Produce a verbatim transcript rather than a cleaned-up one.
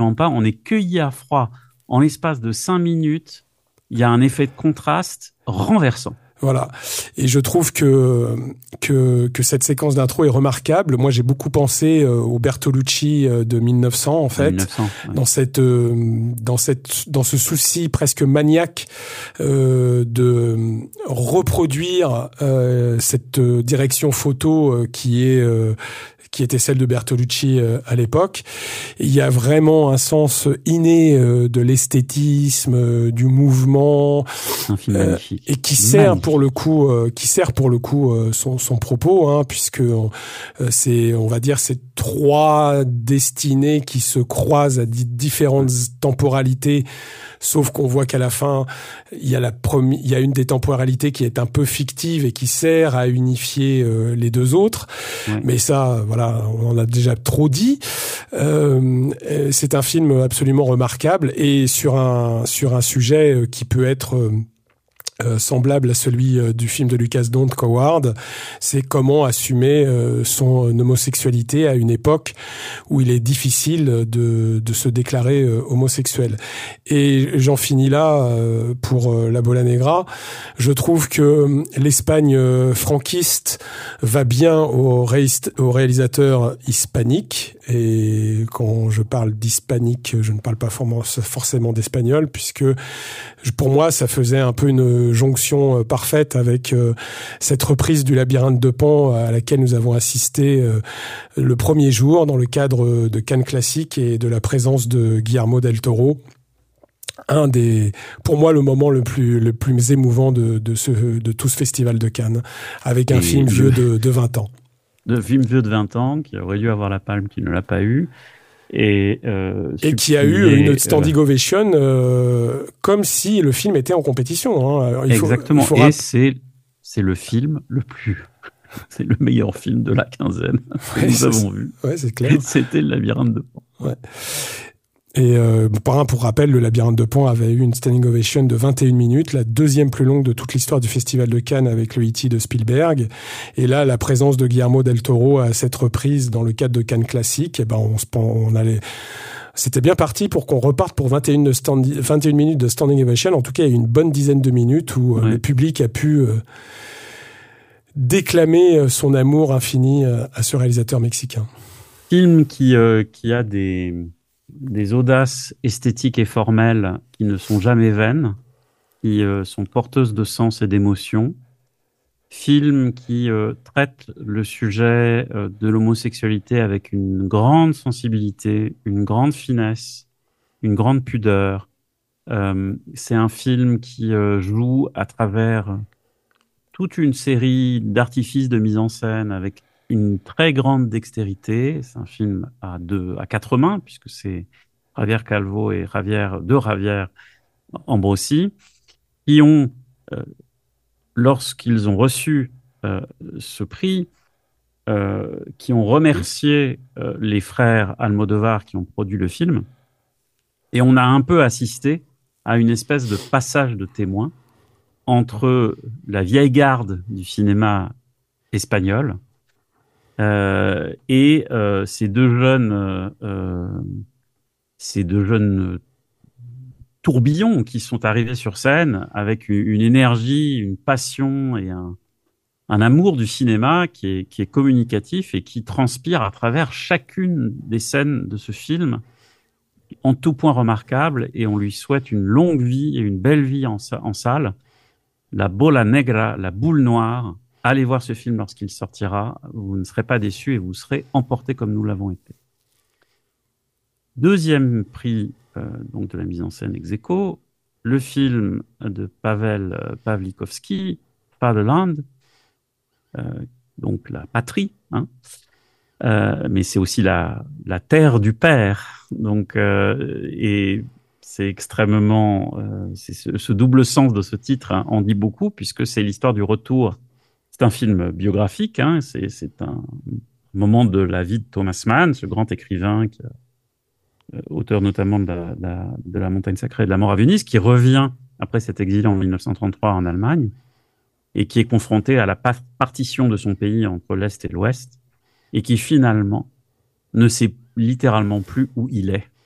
absolument pas. On est cueilli à froid en l'espace de cinq minutes. Il y a un effet de contraste renversant. Voilà. Et je trouve que que que cette séquence d'intro est remarquable. Moi, j'ai beaucoup pensé euh, au Bertolucci euh, de mille neuf cents en fait, mille neuf cents, ouais. dans cette euh, dans cette dans ce souci presque maniaque euh, de reproduire euh, cette direction photo euh, qui est euh, qui était celle de Bertolucci euh, à l'époque. Et il y a vraiment un sens inné euh, de l'esthétisme, euh, du mouvement, un film euh, magnifique. et qui sert Magnifique. pour le coup, euh, qui sert pour le coup euh, son, son propos, hein, puisque euh, c'est, on va dire, ces trois destinées qui se croisent à di- différentes temporalités. Sauf qu'on voit qu'à la fin, il y a la première, il y a une des temporalités qui est un peu fictive et qui sert à unifier euh, les deux autres. Ouais. Mais ça, voilà, on en a déjà trop dit. Euh, c'est un film absolument remarquable et sur un sur un sujet qui peut être euh, Euh, semblable à celui euh, du film de Lucas Don't Coward, c'est comment assumer euh, son homosexualité à une époque où il est difficile de, de se déclarer euh, homosexuel. Et j'en finis là euh, pour euh, La Bola Negra. Je trouve que l'Espagne euh, franquiste va bien aux, ré- aux réalisateurs hispaniques. Et quand je parle d'hispanique, je ne parle pas forcément d'espagnol, puisque pour moi, ça faisait un peu une jonction parfaite avec euh, cette reprise du Labyrinthe de Pan à laquelle nous avons assisté euh, le premier jour dans le cadre de Cannes Classique et de la présence de Guillermo del Toro. Un des, pour moi, le moment le plus le plus émouvant de de ce de tout ce festival de Cannes, avec un et film le... vieux de de vingt ans. De film vieux de vingt ans qui aurait dû avoir la palme, qui ne l'a pas eu. Et, euh, et qui a eu une standing euh, ovation euh, comme si le film était en compétition. Hein. Il exactement. Faut, il faut et c'est c'est le film le plus, c'est le meilleur film de la quinzaine que ouais, nous avons vu. Ouais, c'est clair. Et c'était le Labyrinthe de Pan. Ouais. Et euh, pour, pour rappel, le Labyrinthe de Pan avait eu une standing ovation de vingt et une minutes, la deuxième plus longue de toute l'histoire du Festival de Cannes avec le E T de Spielberg. Et là, la présence de Guillermo del Toro à cette reprise dans le cadre de Cannes Classique, eh ben on se on allait, c'était bien parti pour qu'on reparte pour vingt et une, de stand, vingt et une minutes de standing ovation. En tout cas, il y a eu une bonne dizaine de minutes où ouais. euh, le public a pu euh, déclamer son amour infini euh, à ce réalisateur mexicain. Film qui euh, qui a des des audaces esthétiques et formelles qui ne sont jamais vaines, qui euh, sont porteuses de sens et d'émotion. Film qui euh, traite le sujet euh, de l'homosexualité avec une grande sensibilité, une grande finesse, une grande pudeur. Euh, c'est un film qui euh, joue à travers toute une série d'artifices de mise en scène avec une très grande dextérité. C'est un film à deux, à quatre mains, puisque c'est Javier Calvo et Javier, deux Javier Ambrosi, qui ont, euh, lorsqu'ils ont reçu euh, ce prix, euh, qui ont remercié euh, les frères Almodovar qui ont produit le film. Et on a un peu assisté à une espèce de passage de témoin entre la vieille garde du cinéma espagnol, Euh, et euh, ces deux jeunes, euh, euh, ces deux jeunes tourbillons qui sont arrivés sur scène avec une, une énergie, une passion et un, un amour du cinéma qui est, qui est communicatif et qui transpire à travers chacune des scènes de ce film, en tout point remarquable. Et on lui souhaite une longue vie et une belle vie en, en salle. La Bola Negra, la boule noire. Allez voir ce film lorsqu'il sortira, vous ne serez pas déçus et vous serez emportés comme nous l'avons été. Deuxième prix euh, donc de la mise en scène ex aequo, le film de Pavel Pawlikowski, Fatherland, euh, donc la patrie, hein, euh, mais c'est aussi la, la terre du père. Donc, euh, et c'est extrêmement, euh, c'est ce, ce double sens de ce titre hein, en dit beaucoup puisque c'est l'histoire du retour. C'est un film biographique, hein, c'est, c'est un moment de la vie de Thomas Mann, ce grand écrivain, qui, euh, auteur notamment de la, de, la, de la Montagne sacrée et de la mort à Venise, qui revient après cet exil en mille neuf cent trente-trois en Allemagne, et qui est confronté à la partition de son pays entre l'Est et l'Ouest, et qui finalement ne sait littéralement plus où il est.